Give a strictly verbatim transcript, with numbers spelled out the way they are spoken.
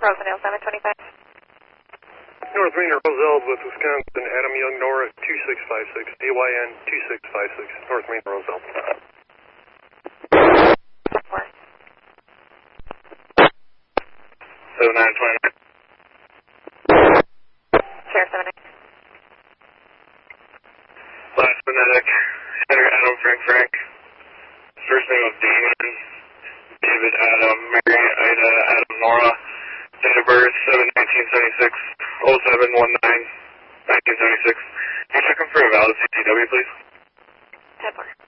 Rosendale, seven twenty-five. North Main Roselle with Wisconsin, Adam Young, Nora, two six five six, A Y N two six five six, North Main Roselle. seven nine twenty-nine. Sheriff seven nine. Last phonetic, Henry Adam Frank Frank. First name of Damon, David Adam, Mary Ida Adam Nora. Date of birth seven nineteen seventy-six, oh seven one nine nineteen seventy-six. Can you check him for a valid C T W, please? ten four.